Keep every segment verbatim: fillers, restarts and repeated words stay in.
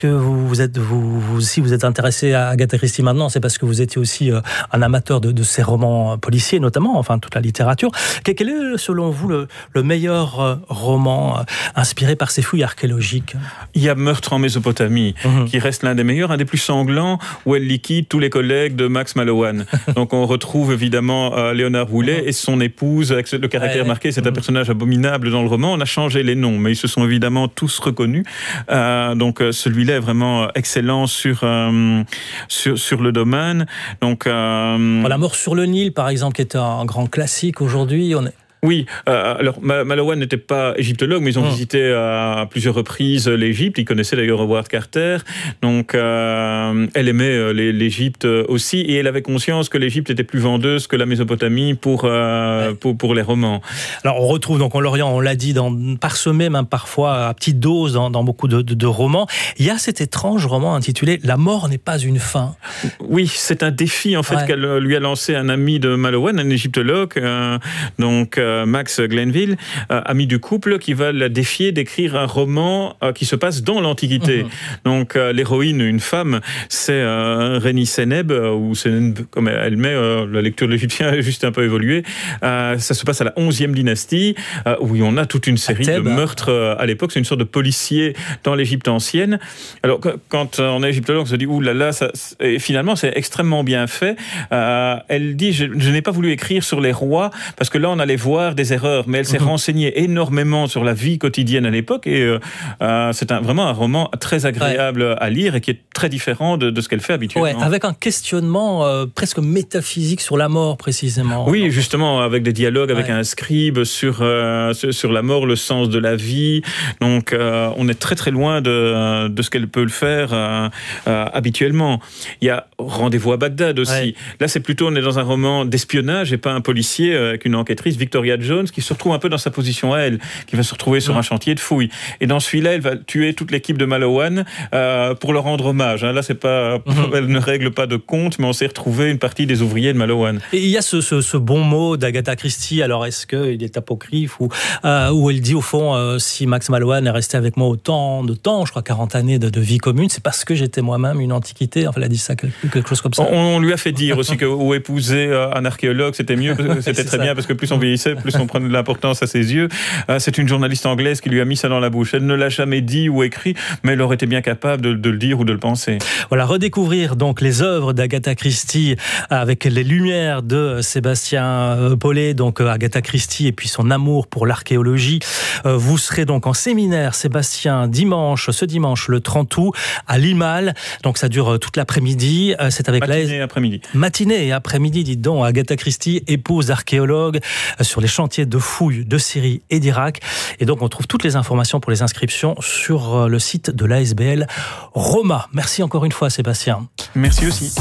que vous, vous êtes vous, vous aussi vous êtes intéressé à Agatha Christie maintenant, c'est parce que vous étiez aussi euh, un amateur de, de ces romans policiers notamment, enfin toute la littérature. Quel est selon vous le, le meilleur euh, roman euh, inspiré par ces fouilles archéologiques? Il y a Meurtre en Mésopotamie, mmh. qui reste l'un des meilleurs, un des plus sanglants, où elle liquide tous les collègues de Max Mallowan. Donc on retrouve évidemment euh, Léonard Woolley mmh. et son épouse avec le caractère ouais, marqué. C'est mmh. un personnage abominable dans le roman. On a changé les noms, mais ils se sont évidemment tous reconnus. Euh, donc celui-là est vraiment excellent sur, euh, sur, sur le domaine. Donc, euh... La mort sur le Nil, par exemple, qui est un grand classique aujourd'hui. On est... Oui, euh, alors Mallowan n'était pas égyptologue, mais ils ont mmh. visité à plusieurs reprises l'Égypte. Ils connaissaient d'ailleurs Howard Carter, donc euh, elle aimait l'Égypte aussi, et elle avait conscience que l'Égypte était plus vendeuse que la Mésopotamie pour euh, ouais. pour, pour les romans. Alors on retrouve donc en Lorient, on l'a dit, dans, parsemé même parfois à petite dose dans, dans beaucoup de, de, de romans. Il y a cet étrange roman intitulé « La mort n'est pas une fin ». Oui, c'est un défi en fait ouais. qu'elle lui a lancé un ami de Mallowan, un égyptologue, euh, donc. Euh, Max Glenville, euh, ami du couple, qui va la défier d'écrire un roman euh, qui se passe dans l'Antiquité. Mmh. Donc euh, l'héroïne, une femme, c'est euh, Réni Sénèbe, euh, ou Sénèbe, comme elle met, euh, la lecture de l'égyptien a juste un peu évolué. Euh, ça se passe à la onzième dynastie, euh, où on a toute une série de meurtres euh, à l'époque. C'est une sorte de policier dans l'Égypte ancienne. Alors quand on est égyptologue, on se dit, ouh là là, ça, et finalement c'est extrêmement bien fait. Euh, elle dit, je, je n'ai pas voulu écrire sur les rois, parce que là on allait voir des erreurs, mais elle s'est mmh. renseignée énormément sur la vie quotidienne à l'époque, et euh, euh, c'est un, vraiment un roman très agréable ouais. à lire et qui est très différent de, de ce qu'elle fait habituellement. Ouais, avec un questionnement euh, presque métaphysique sur la mort précisément. Oui, justement, avec des dialogues avec ouais. un scribe sur, euh, sur la mort, le sens de la vie. Donc euh, on est très très loin de, de ce qu'elle peut le faire euh, euh, habituellement. Il y a Rendez-vous à Bagdad aussi. Ouais. Là c'est plutôt, on est dans un roman d'espionnage et pas un policier euh, avec une enquêtrice, Victoria Jones, qui se retrouve un peu dans sa position à elle, qui va se retrouver sur mmh. un chantier de fouilles. Et dans celui-là, elle va tuer toute l'équipe de Mallowan euh, pour leur rendre hommage. Hein. Là, c'est pas, mmh. elle ne règle pas de compte, mais on s'est retrouvé une partie des ouvriers de Mallowan. Et il y a ce, ce, ce bon mot d'Agatha Christie. Alors, est-ce qu'il est apocryphe ou euh, où elle dit au fond, euh, si Max Mallowan est resté avec moi autant de temps, je crois quarante années de, de vie commune, c'est parce que j'étais moi-même une antiquité. Enfin, elle a dit ça quelque, quelque chose comme ça. On, on lui a fait dire aussi que ou épouser un archéologue, c'était mieux, c'était très ça. bien parce que plus on vieillissait, plus on prenait de l'importance à ses yeux. Euh, c'est une journaliste anglaise qui lui a mis ça dans la bouche. Elle ne l'a jamais dit ou écrit, mais elle aurait été bien capable de, de le dire ou de le penser. Voilà, redécouvrir donc les œuvres d'Agatha Christie avec les lumières de Sébastien Paulet, donc Agatha Christie et puis son amour pour l'archéologie. Euh, vous serez donc en séminaire, Sébastien, dimanche, ce dimanche, le trente août, à Limal. Donc ça dure toute l'après-midi. Euh, c'est avec Matinée la... et après-midi. Matinée et après-midi, dites donc, Agatha Christie, épouse archéologue, euh, sur les chantiers de fouilles de Syrie et d'Irak. Et donc, on trouve toutes les informations pour les inscriptions sur le site de l'A S B L Roma. Merci encore une fois, Sébastien. Merci aussi.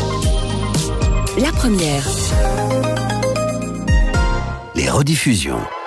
La première. Les rediffusions.